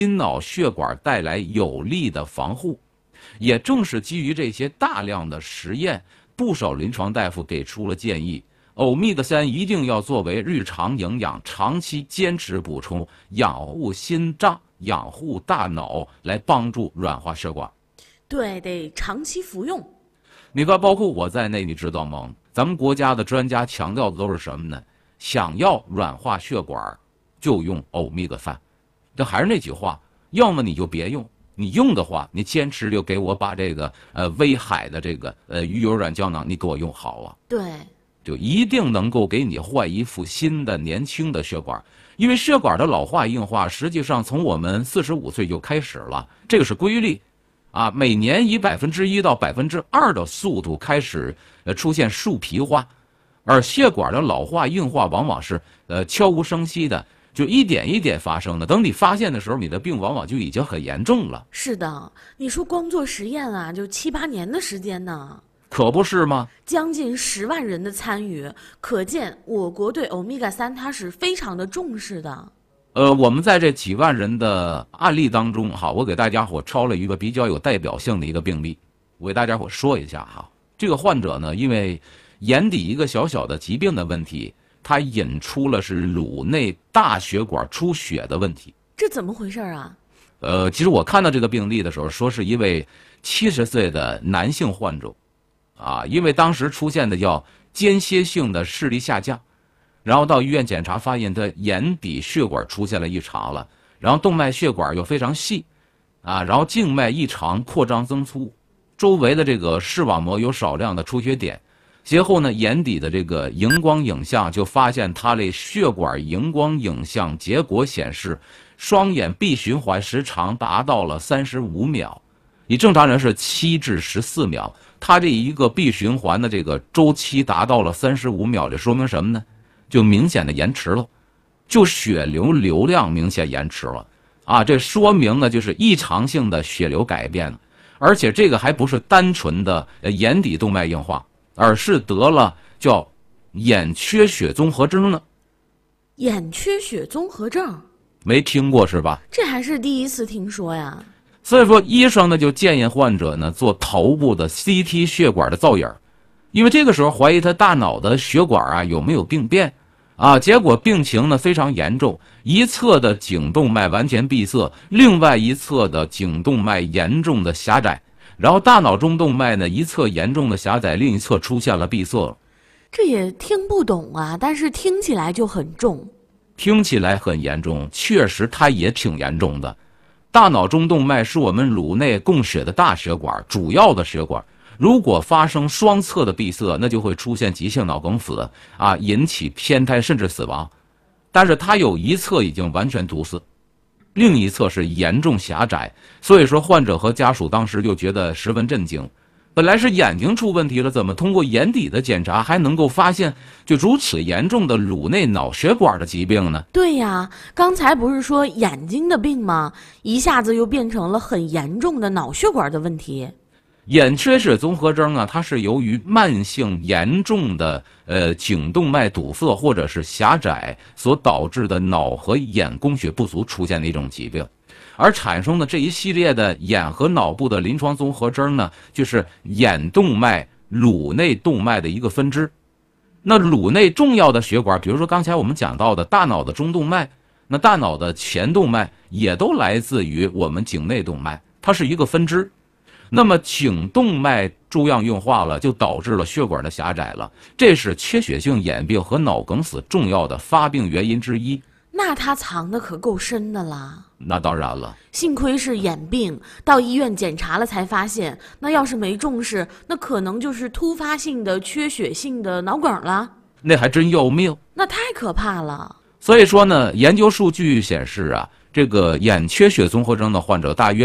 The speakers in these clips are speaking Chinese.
心脑血管带来有力的防护。也正是基于这些大量的实验，不少临床大夫给出了建议，欧米伽3一定要作为日常营养，长期坚持补充，养护心脏，养护大脑，来帮助软化血管。 对，得长期服用。 你看，包括我在内，你知道吗？咱们国家的专家强调的都是什么呢？想要软化血管，就用欧米伽3。这还是那句话，要么你就别用，你用的话，你坚持就给我把这个威海的这个鱼油软胶囊，你给我用好啊。 对， 就一定能够给你换一副新的年轻的血管。因为血管的老化硬化，实际上从我们45岁就开始了，这个是规律啊，每年以1%到2%的速度开始出现树皮化，而血管的老化硬化往往是悄无声息的，就一点一点发生的。等你发现的时候，你的病往往就已经很严重了。 是的，你说光做实验啊，就7、8年的时间呢。 可不是吗？ 将近10万人的参与，可见我国对欧米伽3它是非常的重视的。 我们在这几万人的案例当中，哈，我给大家伙抄了一个比较有代表性的一个病例，我给大家伙说一下哈。这个患者呢，因为眼底一个小小的疾病的问题，他引出了是颅内大血管出血的问题。 这怎么回事啊？ 其实我看到这个病例的时候，说是一位70岁的男性患者，啊，因为当时出现的叫间歇性的视力下降。然后到医院检查，发现他眼底血管出现了异常了，然后动脉血管又非常细，啊，然后静脉异常扩张增粗，周围的这个视网膜有少量的出血点。随后呢，眼底的这个荧光影像就发现他的血管荧光影像结果显示，双眼闭循环时长达到了35秒，你正常人是7至14秒，他这一个闭循环的这个周期达到了35秒，这说明什么呢？就明显的延迟了，就血流量明显延迟了啊！这说明呢，就是异常性的血流改变了，而且这个还不是单纯的眼底动脉硬化，而是得了叫眼缺血综合征呢。 眼缺血综合症没听过是吧？ 这还是第一次听说呀。 所以说，医生呢就建议患者呢做头部的 CT 血管的造影，因为这个时候怀疑他大脑的血管啊有没有病变。啊，结果病情呢非常严重，一侧的颈动脉完全闭塞，另外一侧的颈动脉严重的狭窄，然后大脑中动脉呢一侧严重的狭窄，另一侧出现了闭塞。 这也听不懂啊，但是听起来就很重。 听起来很严重，确实它也挺严重的。大脑中动脉是我们颅内供血的大血管，主要的血管。如果发生双侧的闭塞，那就会出现急性脑梗死啊，引起偏瘫甚至死亡。但是它有一侧已经完全堵死，另一侧是严重狭窄，所以说患者和家属当时就觉得十分震惊。本来是眼睛出问题了，怎么通过眼底的检查还能够发现就如此严重的颅内脑血管的疾病呢？ 对呀，刚才不是说眼睛的病吗？一下子又变成了很严重的脑血管的问题。 眼缺血综合征啊，它是由于慢性严重的颈动脉堵塞或者是狭窄所导致的脑和眼供血不足出现的一种疾病，而产生的这一系列的眼和脑部的临床综合征呢，就是眼动脉颅内动脉的一个分支。那颅内重要的血管，比如说刚才我们讲到的大脑的中动脉，那大脑的前动脉也都来自于我们颈内动脉，它是一个分支。那么颈动脉粥样硬化了，就导致了血管的狭窄了，这是缺血性眼病和脑梗死重要的发病原因之一。 那他藏的可够深的啦。 那当然了， 幸亏是眼病，到医院检查了才发现，那要是没重视，那可能就是突发性的缺血性的脑梗了。 那还真要命， 那太可怕了。 所以说呢，研究数据显示啊，这个眼缺血综合征的患者大约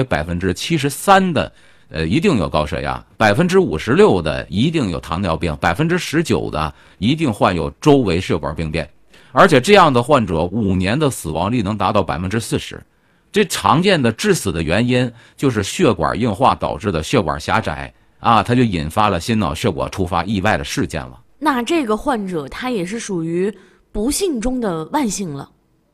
73%的一定有高血压，56%的一定有糖尿病，19%的一定患有周围血管病变，而且这样的患者5年的死亡率能达到40%。这常见的致死的原因就是血管硬化导致的血管狭窄啊，它就引发了心脑血管突发意外的事件了。 那这个患者他也是属于不幸中的万幸了。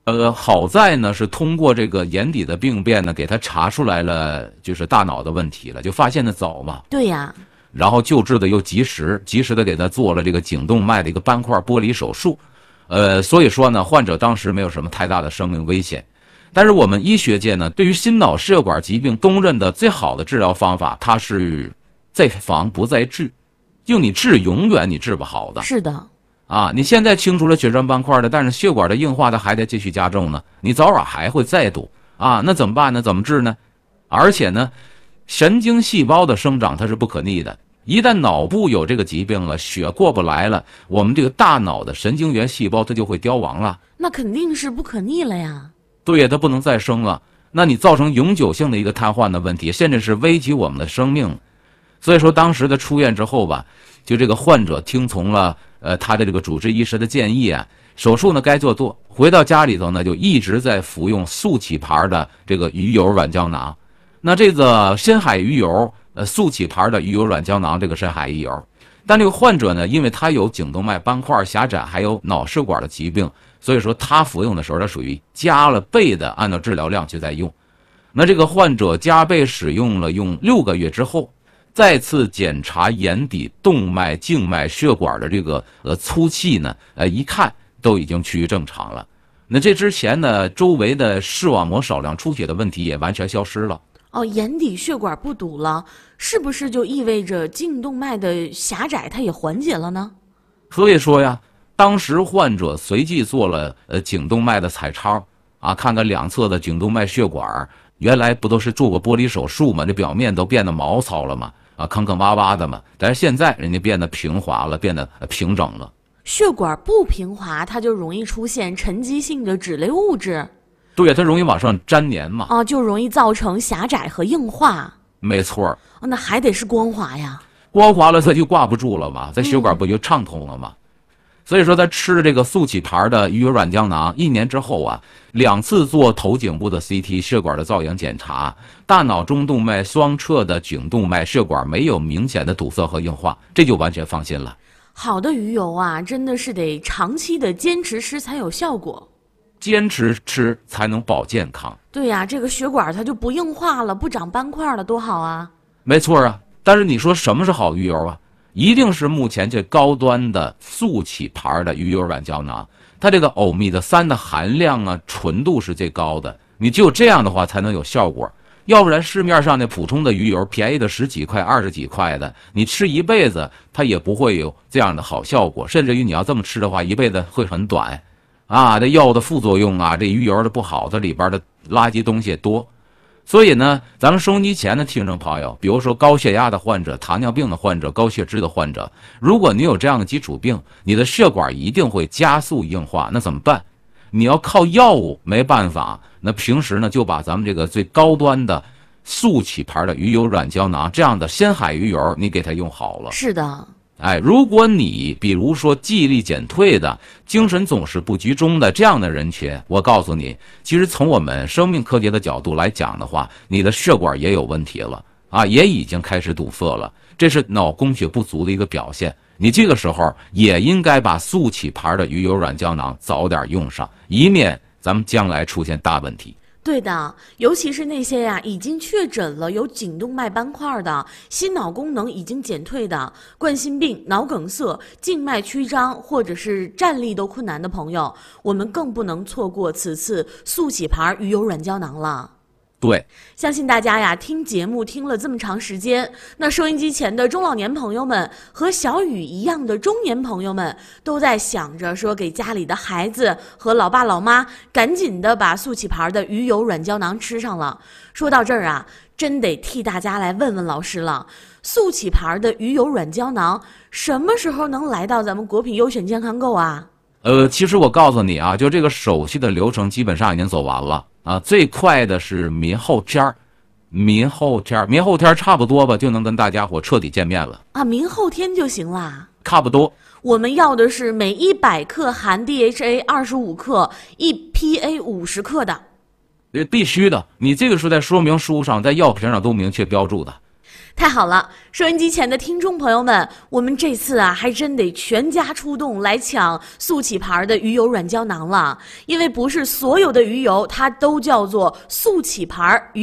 好在呢是通过这个眼底的病变呢，给他查出来了就是大脑的问题了，就发现的早嘛。 对呀， 然后救治的又及时的给他做了这个颈动脉的一个斑块剥离手术。所以说呢，患者当时没有什么太大的生命危险。但是我们医学界呢，对于心脑血管疾病公认的最好的治疗方法，它是在防不在治，就你治永远你治不好的。 是的。 啊，你现在清除了血栓斑块的，但是血管的硬化它还得继续加重呢，你早晚还会再堵啊，那怎么办呢？怎么治呢？而且呢，神经细胞的生长它是不可逆的，一旦脑部有这个疾病了，血过不来了，我们这个大脑的神经元细胞它就会凋亡了。 那肯定是不可逆了呀。 对呀，它不能再生了，那你造成永久性的一个瘫痪的问题，甚至是危及我们的生命。所以说当时的出院之后吧，就这个患者听从了他的这个主治医师的建议啊，手术呢该做，回到家里头呢就一直在服用速起牌的这个鱼油软胶囊。那这个深海鱼油速起牌的鱼油软胶囊，这个深海鱼油，但这个患者呢，因为他有颈动脉斑块狭窄，还有脑血管的疾病，所以说他服用的时候，他属于加了倍的按照治疗量去在用。那这个患者加倍使用了，用6个月之后，再次检查眼底动脉、静脉血管的这个粗细呢，一看都已经趋于正常了。那这之前呢，周围的视网膜少量出血的问题也完全消失了。 哦，眼底血管不堵了，是不是就意味着颈动脉的狭窄它也缓解了呢？ 所以说呀，当时患者随即做了颈动脉的彩超啊，看看两侧的颈动脉血管，原来不都是做过剥离手术吗？这表面都变得毛糙了嘛，啊，坑坑洼洼的嘛。但是现在人家变得平滑了，变得平整了。 血管不平滑，它就容易出现沉积性的脂类物质。 对呀，它容易往上粘连嘛。 啊，就容易造成狭窄和硬化。 没错。 哦，那还得是光滑呀。 光滑了它就挂不住了嘛，在血管不就畅通了嘛。所以说他吃了这个速起牌的鱼油软胶囊，1年之后啊，2次做头颈部的 CT 血管的造影检查，大脑中动脉双侧的颈动脉血管没有明显的堵塞和硬化，这就完全放心了。 好的鱼油啊，真的是得长期的坚持吃才有效果。 坚持吃才能保健康。 对呀，这个血管它就不硬化了，不长斑块了，多好啊！ 没错啊，但是你说什么是好鱼油啊？一定是目前最高端的速起牌的鱼油软胶囊，它这个欧米的3的含量啊，纯度是最高的。你只有这样的话才能有效果，要不然市面上那普通的鱼油，便宜的10几块、20几块的，你吃一辈子它也不会有这样的好效果，甚至于你要这么吃的话，一辈子会很短。啊，这药的副作用啊，这鱼油的不好，它里边的垃圾东西也多。所以呢，咱们收音机前的听众朋友，比如说高血压的患者、糖尿病的患者、高血脂的患者，如果你有这样的基础病，你的血管一定会加速硬化，那怎么办？你要靠药物没办法，那平时呢就把咱们这个最高端的速起牌的鱼油软胶囊这样的深海鱼油，你给它用好了。 是的。 哎，如果你比如说记忆力减退的、精神总是不集中的这样的人群，我告诉你，其实从我们生命科学的角度来讲的话，你的血管也有问题了啊，也已经开始堵塞了，这是脑供血不足的一个表现。你这个时候也应该把速起牌的鱼油软胶囊早点用上，以免咱们将来出现大问题。 对的，尤其是那些呀已经确诊了有颈动脉斑块的、心脑功能已经减退的、冠心病、脑梗塞、静脉曲张或者是站立都困难的朋友，我们更不能错过此次速起牌鱼油软胶囊了。 对， 相信大家呀听节目听了这么长时间，那收音机前的中老年朋友们和小雨一样的中年朋友们都在想着说给家里的孩子和老爸老妈赶紧的把速起牌的鱼油软胶囊吃上了。说到这儿啊，真得替大家来问问老师了，速起牌的鱼油软胶囊什么时候能来到咱们国品优选健康购啊？ 其实我告诉你啊，就这个手续的流程基本上已经走完了啊，最快的是明后天差不多吧，就能跟大家伙彻底见面了啊，明后天就行啦， 差不多。 我们要的是每100克含 DHA 25克，EPA 50克的， 必须的，你这个是在说明书上、在药瓶上都明确标注的。 太好了，收音机前的听众朋友们，我们这次啊还真得全家出动来抢速启牌的鱼油软胶囊了，因为不是所有的鱼油它都叫做速启牌鱼